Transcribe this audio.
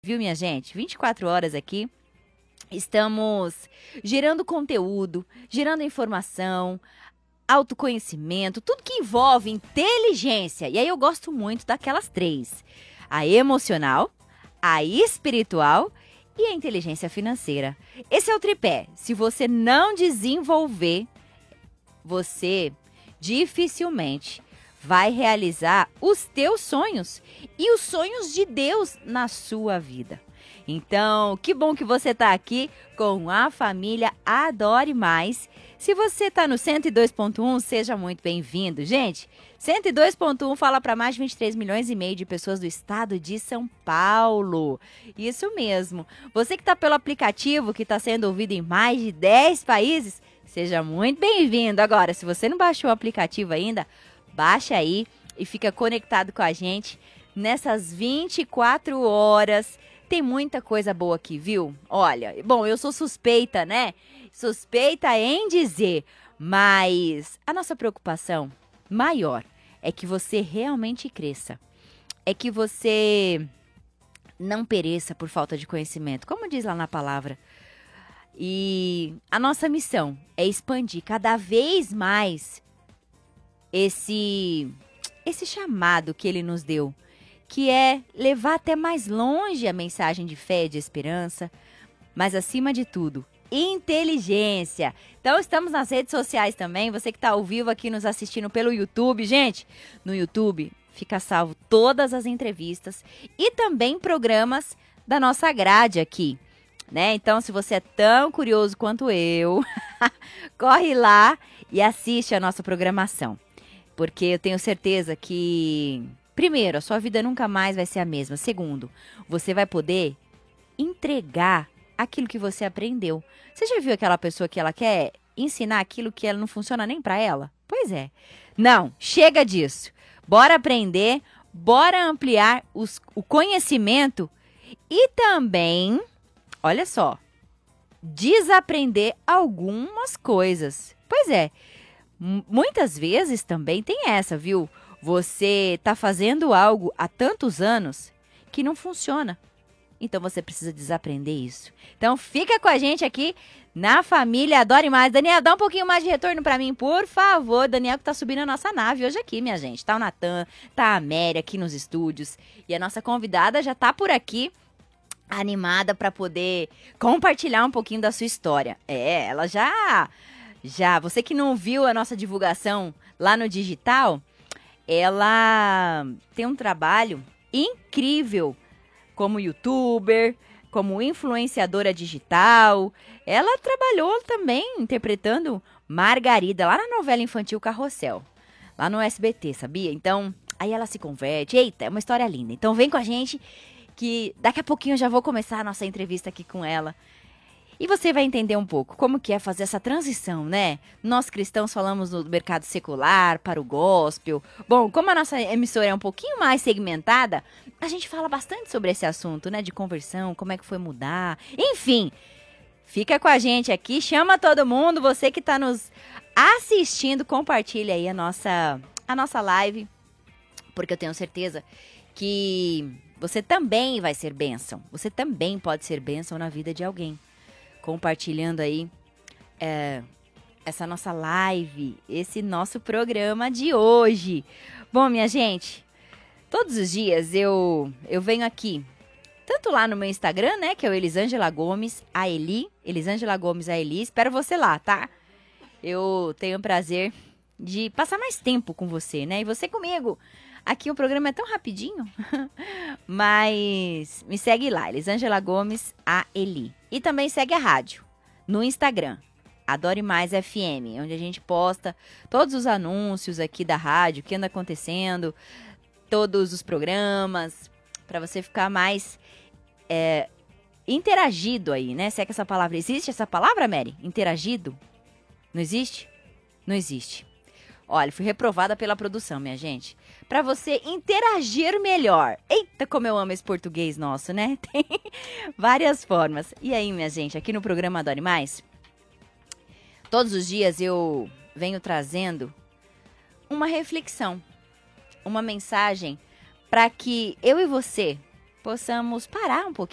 viu, minha gente? 24 horas aqui. Estamos gerando conteúdo, gerando informação, autoconhecimento, tudo que envolve inteligência. E aí eu gosto muito daquelas três: a emocional, a espiritual e a inteligência financeira. Esse é o tripé. Se você não desenvolver, você dificilmente vai realizar os teus sonhos e os sonhos de Deus na sua vida. Então, que bom que você está aqui com a família Adore Mais. Se você está no 102.1, seja muito bem-vindo. Gente, 102.1 fala para mais de 23 milhões e meio de pessoas do estado de São Paulo. Isso mesmo. Você que está pelo aplicativo, que está sendo ouvido em mais de 10 países, seja muito bem-vindo. Agora, se você não baixou o aplicativo ainda, baixa aí e fica conectado com a gente nessas 24 horas. Tem muita coisa boa aqui, viu? Olha, bom, eu sou suspeita, né? Suspeita em dizer, mas a nossa preocupação maior é que você realmente cresça. É que você não pereça por falta de conhecimento, como diz lá na palavra. E a nossa missão é expandir cada vez mais esse chamado que ele nos deu, que é levar até mais longe a mensagem de fé e de esperança, mas acima de tudo, inteligência. Então estamos nas redes sociais também, você que está ao vivo aqui nos assistindo pelo YouTube. Gente, no YouTube fica salvo todas as entrevistas e também programas da nossa grade aqui, né? Então, se você é tão curioso quanto eu, corre lá e assiste a nossa programação, porque eu tenho certeza que, primeiro, a sua vida nunca mais vai ser a mesma. Segundo, você vai poder entregar aquilo que você aprendeu. Você já viu aquela pessoa que ela quer ensinar aquilo que ela não funciona nem para ela? Pois é. Não, chega disso. Bora aprender, bora ampliar o conhecimento e também, olha só, desaprender algumas coisas. Pois é, muitas vezes também tem essa, viu? Você tá fazendo algo há tantos anos que não funciona. Então você precisa desaprender isso. Então fica com a gente aqui na família Adore Mais. Daniel, dá um pouquinho mais de retorno pra mim, por favor. Daniel que tá subindo a nossa nave hoje aqui, minha gente. Tá o Natan, tá a Mary aqui nos estúdios. E a nossa convidada já tá por aqui, animada pra poder compartilhar um pouquinho da sua história. Ela já, você que não viu a nossa divulgação lá no digital, ela tem um trabalho incrível como youtuber, como influenciadora digital. Ela trabalhou também interpretando Margarida lá na novela infantil Carrossel, lá no SBT, sabia? Então, aí ela se converte. Eita, é uma história linda. Então vem com a gente que daqui a pouquinho eu já vou começar a nossa entrevista aqui com ela. E você vai entender um pouco como que é fazer essa transição, né? Nós cristãos falamos do mercado secular para o gospel. Bom, como a nossa emissora é um pouquinho mais segmentada, a gente fala bastante sobre esse assunto, né? De conversão, como é que foi mudar. Enfim, fica com a gente aqui, chama todo mundo. Você que está nos assistindo, compartilha aí a nossa live, porque eu tenho certeza que você também vai ser bênção. Você também pode ser bênção na vida de alguém. Compartilhando aí essa nossa live, esse nosso programa de hoje. Bom, minha gente, todos os dias eu venho aqui, tanto lá no meu Instagram, né, que é o Elisângela Gomes, a Eli, Elisângela Gomes, a Eli, espero você lá, tá? Eu tenho o prazer de passar mais tempo com você, né, e você comigo. Aqui o programa é tão rapidinho, mas me segue lá, Elisângela Gomes, a Eli. E também segue a rádio no Instagram, Adore Mais FM, onde a gente posta todos os anúncios aqui da rádio, o que anda acontecendo, todos os programas, para você ficar mais interagido aí, né? Se é que essa palavra existe, essa palavra, Mary? Interagido? Não existe? Não existe. Olha, fui reprovada pela produção, minha gente. Para você interagir melhor. Eita, como eu amo esse português nosso, né? Tem várias formas. E aí, minha gente, aqui no programa Adore Mais, todos os dias eu venho trazendo uma reflexão, uma mensagem para que eu e você possamos parar um pouquinho